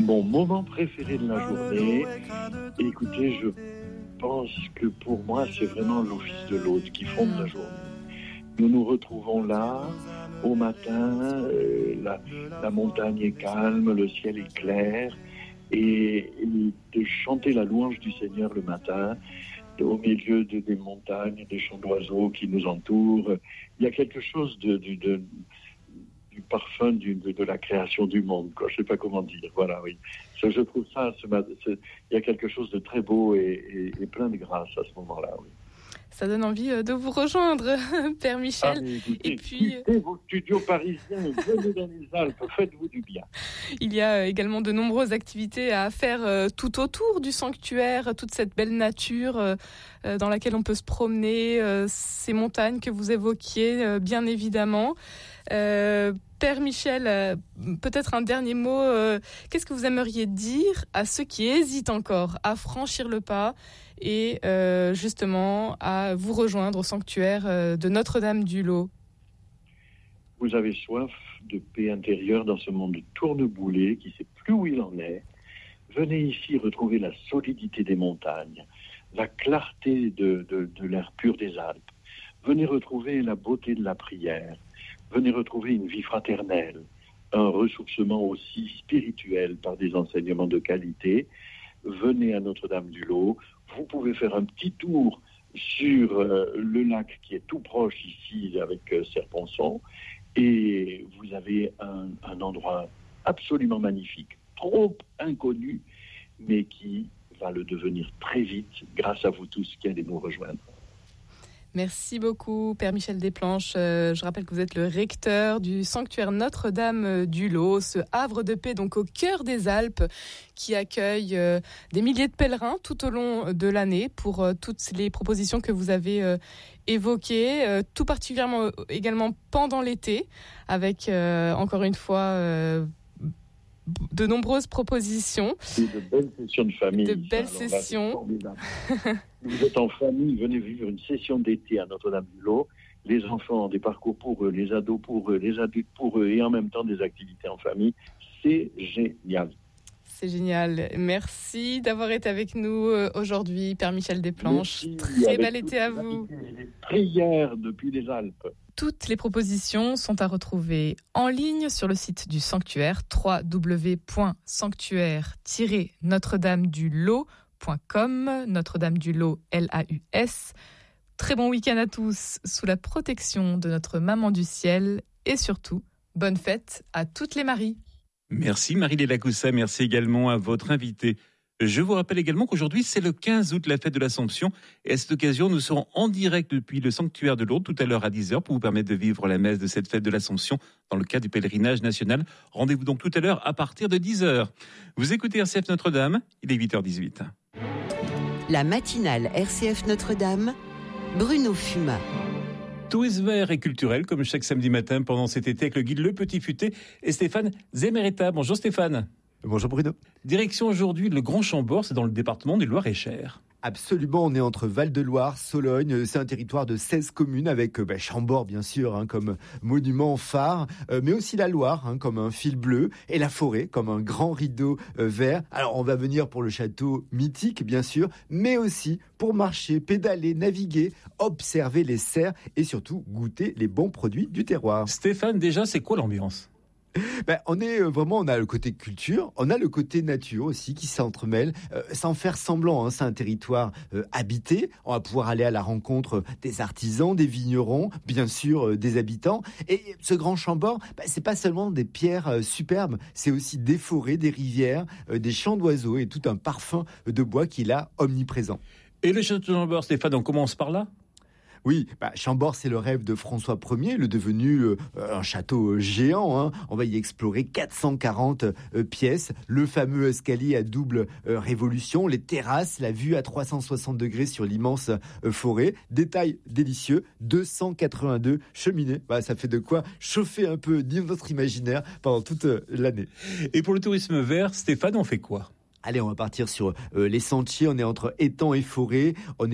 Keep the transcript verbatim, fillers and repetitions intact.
mon moment préféré de la journée. Écoutez, je pense que pour moi, c'est vraiment l'office de l'hôte qui fonde la journée. Nous nous retrouvons là, au matin, euh, la, la montagne est calme, le ciel est clair, et, et de chanter la louange du Seigneur le matin, au milieu de, des montagnes, des chants d'oiseaux qui nous entourent. Il y a quelque chose de, de, de, du parfum du, de, de la création du monde, quoi. Je ne sais pas comment dire. Voilà, oui. Ça, je trouve ça, c'est, c'est, il y a quelque chose de très beau et, et, et plein de grâce à ce moment-là, oui. Ça donne envie de vous rejoindre, Père Michel. Ah, écoutez, et puis, quittez vos studios parisiens, venez dans les Alpes, faites-vous du bien. Il y a également de nombreuses activités à faire tout autour du sanctuaire, toute cette belle nature dans laquelle on peut se promener, ces montagnes que vous évoquiez, bien évidemment. Euh, Père Michel, peut-être un dernier mot. Qu'est-ce que vous aimeriez dire à ceux qui hésitent encore à franchir le pas et euh, justement à vous rejoindre au sanctuaire de Notre-Dame-du-Lot? Vous avez soif de paix intérieure dans ce monde tourneboulé qui ne sait plus où il en est. Venez ici retrouver la solidité des montagnes, la clarté de, de, de l'air pur des Alpes. Venez retrouver la beauté de la prière. Venez retrouver une vie fraternelle, un ressourcement aussi spirituel par des enseignements de qualité. Venez à Notre-Dame-du-Lot. Vous pouvez faire un petit tour sur euh, le lac qui est tout proche ici avec euh, Serponçon. Et vous avez un, un endroit absolument magnifique, trop inconnu, mais qui va le devenir très vite grâce à vous tous qui allez nous rejoindre. Merci beaucoup, Père Michel Desplanches. Euh, je rappelle que vous êtes le recteur du sanctuaire Notre-Dame-du-Lot, ce havre de paix donc au cœur des Alpes qui accueille euh, des milliers de pèlerins tout au long de l'année pour euh, toutes les propositions que vous avez euh, évoquées, euh, tout particulièrement également pendant l'été, avec euh, encore une fois euh, de nombreuses propositions. Et de belles sessions de famille. De belles ça, sessions. Là, vous êtes en famille, venez vivre une session d'été à Notre-Dame-du-Lot. Les enfants ont des parcours pour eux, les ados pour eux, les adultes pour eux, et en même temps des activités en famille. C'est génial. C'est génial. Merci d'avoir été avec nous aujourd'hui, Père Michel Desplanches. Merci, Très bel été à vous. Les prières depuis les Alpes. Toutes les propositions sont à retrouver en ligne sur le site du sanctuaire w w w point sanctuaire tiret notre dame du lot point com, Notre-Dame-du-Lot, L A U S. Très bon week-end à tous sous la protection de notre Maman du Ciel et surtout, bonne fête à toutes les Maries. Merci Marie-Léla Coussa, merci également à votre invité. Je vous rappelle également qu'aujourd'hui, c'est le quinze août, la fête de l'Assomption. Et à cette occasion, nous serons en direct depuis le sanctuaire de Lourdes tout à l'heure à dix heures pour vous permettre de vivre la messe de cette fête de l'Assomption dans le cadre du pèlerinage national. Rendez-vous donc tout à l'heure à partir de dix heures. Vous écoutez R C F Notre-Dame, il est huit heures dix-huit. La matinale R C F Notre-Dame, Bruno Fumat. Tourisme vert et culturel, comme chaque samedi matin pendant cet été avec le guide Le Petit Futé et Stéphane Zemeretta. Bonjour Stéphane. Bonjour Bruno. Direction aujourd'hui le Grand Chambord, c'est dans le département du Loir-et-Cher. Absolument, on est entre Val-de-Loire, Sologne, c'est un territoire de seize communes avec bah, Chambord bien sûr hein, comme monument phare, euh, mais aussi la Loire hein, comme un fil bleu et la forêt comme un grand rideau euh, vert. Alors on va venir pour le château mythique bien sûr, mais aussi pour marcher, pédaler, naviguer, observer les cerfs et surtout goûter les bons produits du terroir. Stéphane, déjà c'est quoi l'ambiance ? Ben, on est vraiment, on a le côté culture, on a le côté nature aussi qui s'entremêlent, euh, sans faire semblant. Hein, c'est un territoire euh, habité. On va pouvoir aller à la rencontre des artisans, des vignerons, bien sûr euh, des habitants. Et ce Grand Chambord, ben, c'est pas seulement des pierres euh, superbes, c'est aussi des forêts, des rivières, euh, des champs d'oiseaux et tout un parfum de bois qui est là omniprésent. Et le château de Chambord, Stéphane, on commence par là ? Oui, bah, Chambord, c'est le rêve de François Ier, le devenu euh, un château géant. Hein. On va y explorer quatre cent quarante euh, pièces, le fameux escalier à double euh, révolution, les terrasses, la vue à trois cent soixante degrés sur l'immense euh, forêt. Détail délicieux, deux cent quatre-vingt-deux cheminées. Bah, ça fait de quoi chauffer un peu notre imaginaire pendant toute euh, l'année. Et pour le tourisme vert, Stéphane, on fait quoi ? Allez, on va partir sur euh, les sentiers. On est entre étangs et forêts. On est